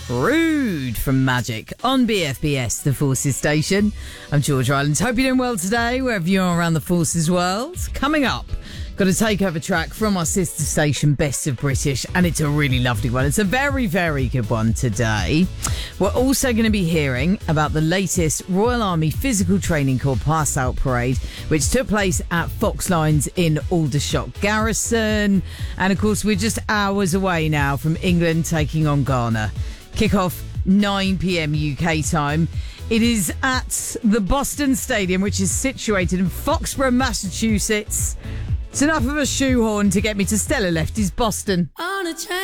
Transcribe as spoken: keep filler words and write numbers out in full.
Rude from Magic on B F B S, the Forces station. I'm George Rylands. Hope you're doing well today, wherever you are around the Forces world. Coming up, got a takeover track from our sister station, Best of British, and it's a really lovely one. It's a very, very good one today. We're also going to be hearing about the latest Royal Army Physical Training Corps Pass Out Parade, which took place at Fox Lines in Aldershot Garrison. And of course, we're just hours away now from England taking on Ghana. Kick-off nine p.m. U K time. It is at the Boston Stadium, which is situated in Foxborough, Massachusetts. It's enough of a shoehorn to get me to Stella Lefty's Boston. On a train.